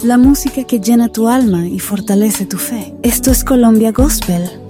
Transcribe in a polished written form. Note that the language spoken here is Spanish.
la música que llena tu alma y fortalece tu fe. Esto es Colombia Gospel